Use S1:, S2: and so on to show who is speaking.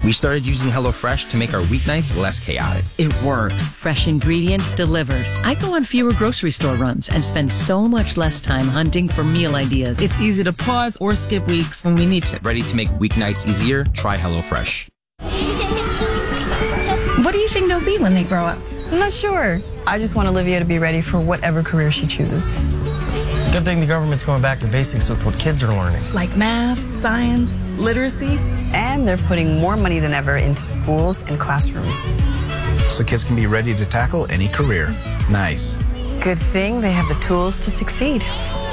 S1: We started using HelloFresh to make our weeknights less chaotic.
S2: It works. Fresh ingredients delivered. I go on fewer grocery store runs and spend so much less time hunting for meal ideas.
S3: It's easy to pause or skip weeks when we need to.
S1: Ready to make weeknights easier? Try HelloFresh.
S4: What do you think they'll be when they grow up?
S5: I'm not sure. I just want Olivia to be ready for whatever career she chooses.
S6: Good thing the government's going back to basics with what kids are learning.
S4: Like math, science, literacy.
S5: And they're putting more money than ever into schools and classrooms.
S7: So kids can be ready to tackle any career. Nice.
S5: Good thing they have the tools to succeed.